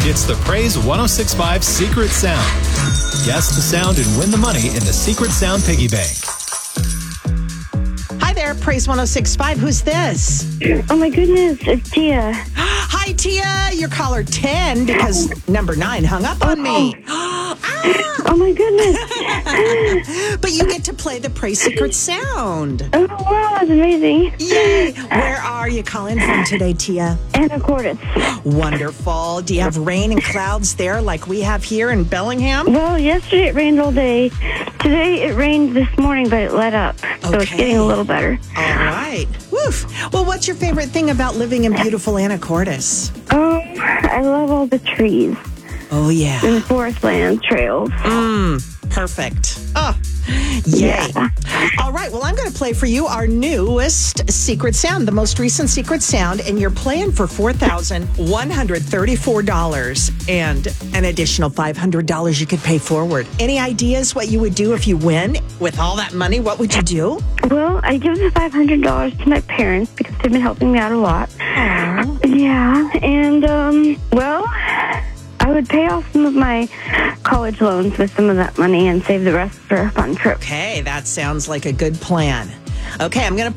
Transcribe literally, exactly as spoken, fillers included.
It's the Praise one oh six point five Secret Sound. Guess the sound and win the money in the Secret Sound Piggy Bank. Hi there, Praise one oh six point five. Who's this? Oh my goodness, it's Tia. Hi, Tia. You're caller ten because number nine hung up on me. Oh my goodness. But you get to play the Praise Secret Sound. Oh wow, that's amazing. Yay. Where are you calling from today, Tia? Anacortes. Wonderful. Do you have rain and clouds there like we have here in Bellingham? Well, yesterday it rained all day. Today it rained this morning, but it let up. So it's Okay. getting a little better. All right. Woof. Well, what's your favorite thing about living in beautiful Anacortes? Oh, I love all the trees Oh, yeah. and forest land trails. Mm, perfect. Oh, yay. Yeah. All right. Well, I'm going to play for you our newest secret sound, the most recent secret sound, and you're playing for four thousand one hundred thirty-four dollars and an additional five hundred dollars you could pay forward. Any ideas what you would do if you win with all that money? What would you do? Well, I give the five hundred dollars to my parents because they've been helping me out a lot. Yeah, and, um, well, I would pay off some of my college loans with some of that money and save the rest for a fun trip. Okay, that sounds like a good plan. Okay, I'm going to